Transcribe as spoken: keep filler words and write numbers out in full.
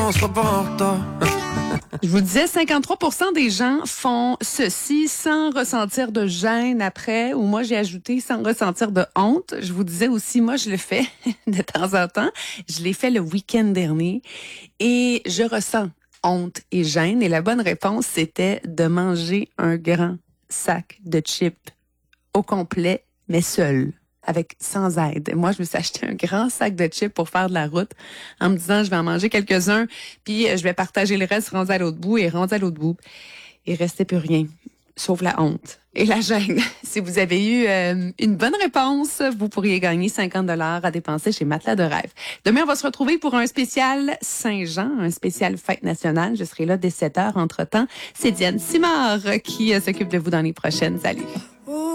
on sera pas en retard. Je vous disais, cinquante-trois pour cent des gens font ceci sans ressentir de gêne après, ou moi j'ai ajouté sans ressentir de honte. Je vous disais aussi, moi je le fais de temps en temps. Je l'ai fait le week-end dernier et je ressens honte et gêne. Et la bonne réponse, c'était de manger un grand sac de chips au complet, mais seul, avec sans aide. Moi, je me suis acheté un grand sac de chips pour faire de la route en me disant, je vais en manger quelques-uns, puis je vais partager le reste rendu à l'autre bout et rendu à l'autre bout. Il restait plus rien, sauf la honte et la gêne. Si vous avez eu euh, une bonne réponse, vous pourriez gagner cinquante dollars à dépenser chez Matelas de Rêve. Demain, on va se retrouver pour un spécial Saint-Jean, un spécial fête nationale. Je serai là dès sept heures. Entre-temps, c'est Diane Simard qui euh, s'occupe de vous dans les prochaines. Salut!